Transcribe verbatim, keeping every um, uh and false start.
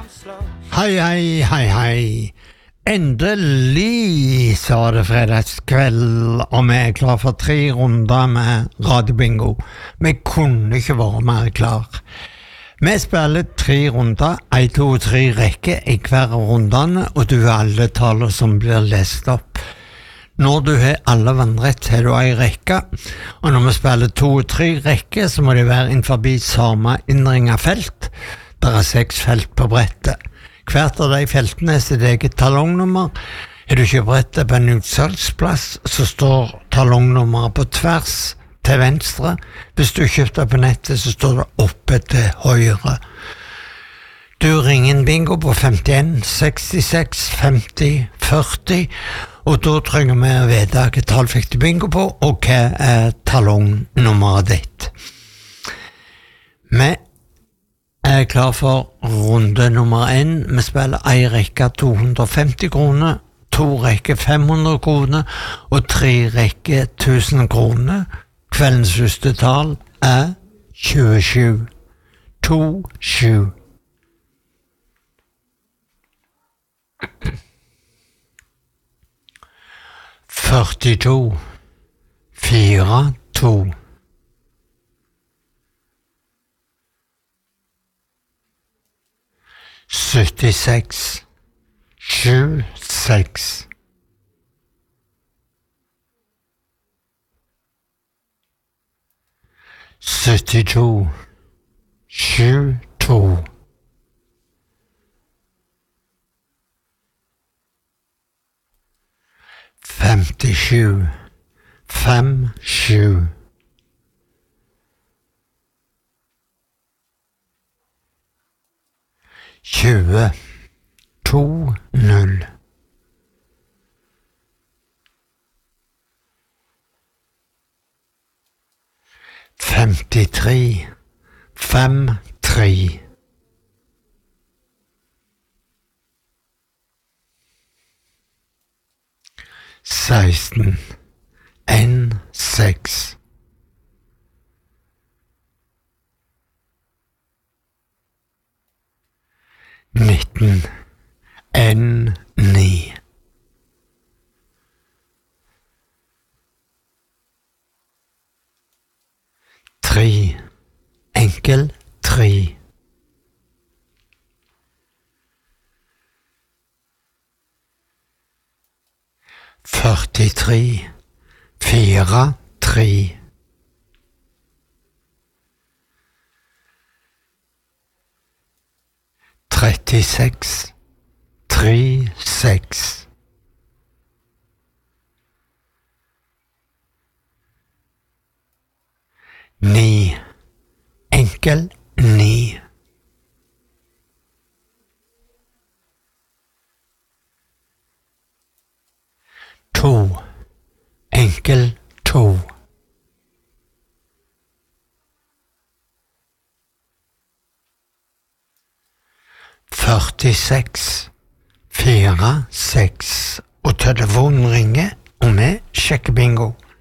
Hei, hei, hei, hei. Endelig så var det fredagskveld, og vi er klar for tre runder med radiobingo. Vi kunne ikke være mer klar. Vi spiller tre runder, en, to og tre rekker i hver rundene, og du har alle taler som blir lest opp. Når du har alle vannrett, har du en rekke, og når vi spiller to og tre rekker, så må det være innenfor samme innringet felt. Det er seks felt på brettet. Hvert av de feltene er sitt eget talongnummer. Er du ikke brettet på en utsalgsplass, så står talongnummeret på tvers til venstre. Hvis du kjøpte på nettet, så står det oppe til høyre. Du ringer en bingo på femtien sekstiseks femti førti, og da trenger vi å vite hva tall fikk du bingo på, og hva er talongnummeret ditt. Vi er klar for runde nummer en. Vi spiller en rekke to hundre og femti kroner, to rekke fem hundre kroner og tre rekke tusen kroner. Kveldens første tall er tjuesju. To, sju. førtito. Fire, to. syttiseks, sju, seks. syttito, sju, to. femtisju, fem, sju. tjue, to, null. femtitre, fem, tre. seksten, en, seks. nitten, en, ni. tre, enkel, tre. førtitre, fire, tre. trettiseks, tre, seks. Ni, enkel, ni. To, enkel, to. førtiseks, fire, seks. Og telefonen ringer, og vi sjekker bingo.